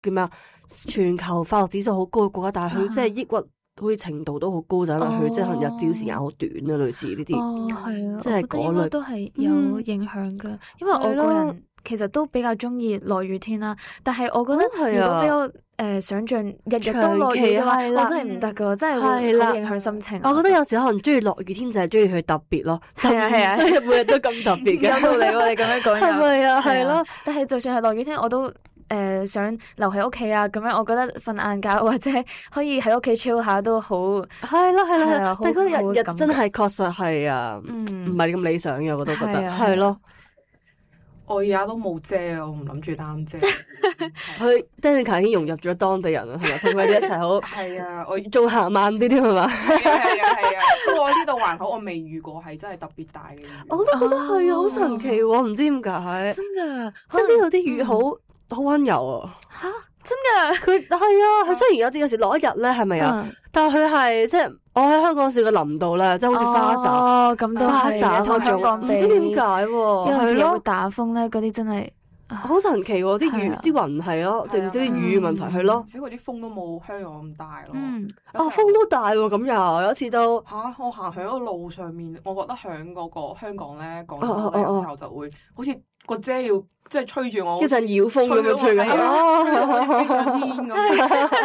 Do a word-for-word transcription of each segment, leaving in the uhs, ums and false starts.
叫咩啊？全球快樂指數好高嘅國家，但係佢即係抑鬱好似程度都好高，就因為佢即係可能日照時間好短啊，類似呢啲。 哦，係啊， 即係我覺得應該都係有影響噶，因為我個人其實都比較中意落雨天啦。但係我覺得如果俾我誒想像日日都落雨嘅話，我真係唔得噶，真係會好影響心情。 我覺得有時可能中意落雨天就係中意佢特別咯，係啊係啊，所以每日都咁特別嘅。 有道理喎，你咁樣講係咪啊？係咯。但係就算係落雨天，我都。誒、呃、想留喺屋企啊，咁樣我覺得瞓晏覺或者可以喺屋企 chill 下都好。 係咯係咯， 係啊， 但係嗰日日真係確實係啊，唔係咁理想嘅，我都覺得係咯。 我而家都冇遮啊，我唔諗住擔遮。 佢 Danica 已經融入咗當地人啦，係咪？同佢哋一齊好。 係啊，我仲行慢啲添係嘛？ 係啊係啊係啊。不過我呢度還好，我未遇過係真係特別大嘅雨。 我都覺得係啊，好神奇喎！唔知點解。 真㗎， 即係呢度啲雨好。好溫柔啊！ 吓，真噶？ 佢係啊，佢雖然有啲有時落一日咧，係咪啊？但係佢係即係我喺香港試過淋到咧，即係好似花灑哦，咁都花灑嗰種，唔知點解喎。 有陣時又會打風咧，嗰啲真係好神奇喎！啲雨啲雲係咯，定唔知啲雨問題係咯。 而且佢啲風都冇香港咁大咯。 啊，風都大喎！咁又有一次都嚇，我行喺個路上面，我覺得喺嗰個香港咧，廣州咧有時候就會好似個遮要。即係吹住我， 一陣妖風咁樣吹緊， 飛上天咁。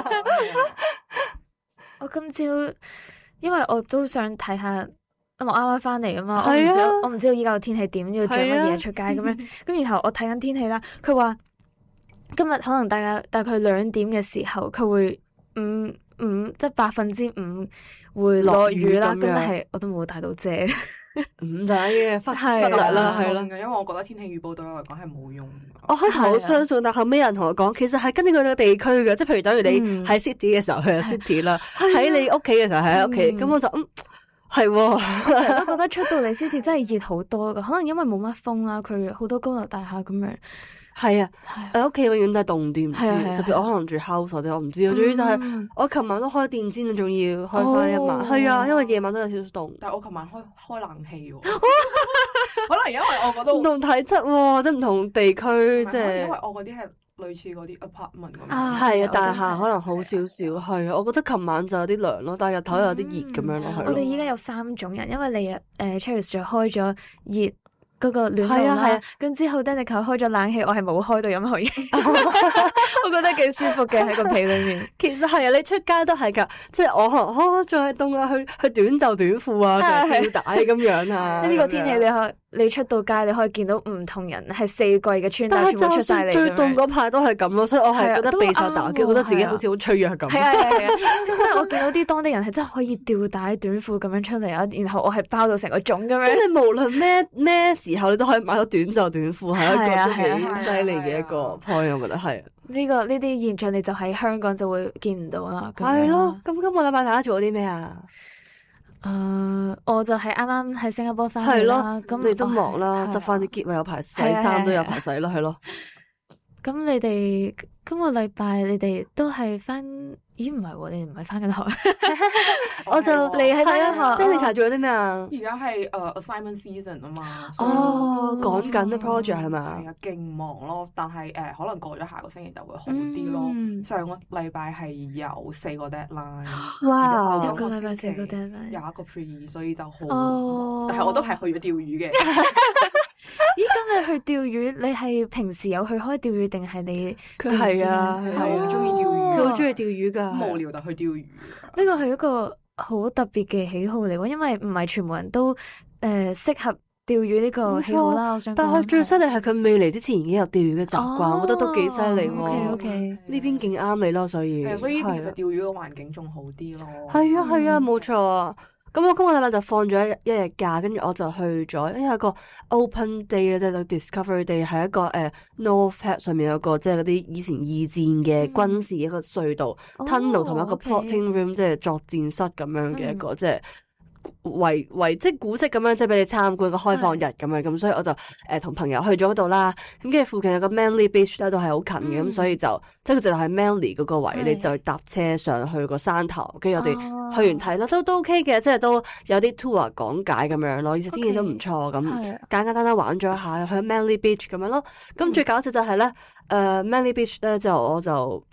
我今朝因為我都想睇下，因為我啱啱翻嚟啊嘛，我唔知我唔知道依家個天氣點，要着乜嘢出街咁樣。咁然後我睇緊天氣啦，佢話今日可能大概大概兩點嘅時候，佢會五五即係百分之五會落雨啦。咁但係我都冇帶到遮。 唔使嘅，忽忽略啦，係咯。 因為我覺得天氣預報對我嚟講係冇用。 我開頭好相信，但後尾有人同我講，其實係跟住佢個地區嘅，即係譬如等於你喺 city 嘅時候去 city 啦，喺你屋企嘅時候喺屋企，咁我就嗯係。我成日都覺得出到嚟 city 真係熱好多噶，可能因為冇乜風啦，佢好多高樓大廈咁樣。 係啊，誒屋企永遠都係凍啲，唔知特別我可能住 house 或者我唔知，總之就係我琴晚都開電氈啊，仲要開翻一晚，係啊，因為夜晚都有少少凍。 但係我琴晚開開冷氣喎，可能因為我覺得唔同體質喎，即係唔同地區，即係因為我嗰啲係類似嗰啲 apartment 咁樣，係啊，大廈可能好少少，係啊，我覺得琴晚就有啲涼咯，但係日頭有啲熱咁樣咯，係。 我哋依家有三種人，因為你誒 Charis 就開咗熱。嗰個暖爐啦，咁之後 Danica 開咗冷氣，我係冇開到任何嘢，我覺得幾舒服嘅喺個被裏面。 其實係啊，你出街都係噶，即係我可仲係凍啊，去去短袖短褲啊，吊帶咁樣啊。 呢個天氣你可你出到街，你可以見到唔同人係四季嘅穿搭全部出晒嚟。 最凍嗰排都係咁咯，所以我係覺得備受打擊，覺得自己好似好脆弱咁。 係啊係啊，即係我見到啲當地人係真係可以吊帶短褲咁樣出嚟啊，然後我係包到成個粽咁樣。 即係無論咩咩時候，你都可以買到短袖短褲，係一個都幾犀利嘅一個 point，我覺得係。 呢個呢啲現象你就喺香港就會見唔到啦。 係咯，咁今個禮拜大家做咗啲咩啊？ 誒，uh, 我就係啱啱喺新加坡翻嚟啦，咁你都忙啦，執翻啲篋有排洗，衫都有排洗啦，係咯。 咁你哋今個禮拜你哋都係翻？咦，唔係喎，你哋唔係翻緊學？ 我就你喺翻緊學。Danica 做咗啲咩啊？ 而家係誒 assignment season 啊嘛。 哦，講緊啲 project 係咪？ 係啊，勁忙咯，但係誒可能過咗下個星期就會好啲咯。上個禮拜係有四個 deadline。 哇！ 一個禮拜四個 deadline， 有一個 pre，所以就好。哦。但係我都係去咗釣魚嘅。 咦，咁你去釣魚，你係平時有去開釣魚定係你？ 佢係啊， 係好中意釣魚， 佢好中意釣魚噶， 無聊就去釣魚。 呢個係一個好特別嘅喜好嚟喎，因為唔係全部人都誒適合釣魚呢個喜好啦。我想， 但係最犀利係佢未嚟之前已經有釣魚嘅習慣，我覺得都幾犀利喎。 OK OK， 呢邊勁啱你咯，所以係啊，所以其實釣魚嘅環境仲好啲咯。 係啊係啊，冇錯啊。咁我今個禮拜就放咗一一日假，跟住我就去咗，因為有個 open day 咧，即係 discovery day，係一個誒、uh, North Head 上面有個即係嗰啲以前二戰嘅軍事一個隧道、嗯、tunnel 同埋一個 plotting room，、okay. 即係作戰室咁樣嘅一個、嗯、即係。遺遺跡古跡咁樣，即係俾你參觀個開放日咁樣，咁所以我就誒同、呃、朋友去咗嗰度啦。咁跟住附近有個 Manly Beach 咧，都係好近嘅，咁、嗯、所以就即係佢就係 Manly 嗰個位，你就搭車上去個山頭，跟住我哋去完睇啦、哦，都都 OK 嘅，即係都有啲 tour 講解咁樣咯，而且天氣都唔錯，咁、okay. 簡簡單單玩咗一下，去 Manly Beach 咁樣咯。咁最搞笑就係咧，誒、呃、Manly Beach 咧就我就